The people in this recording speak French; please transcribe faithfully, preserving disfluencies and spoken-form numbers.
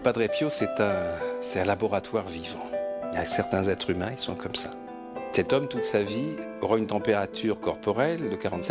Padre Pio, c'est un, c'est un laboratoire vivant. Il y a certains êtres humains, ils sont comme ça. Cet homme, toute sa vie, aura une température corporelle de quarante-sept